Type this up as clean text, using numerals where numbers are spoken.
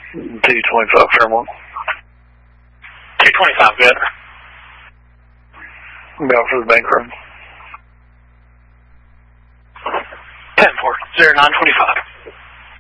225 Fairmont. 225, good. Go for the bank room. 10-4, 0925.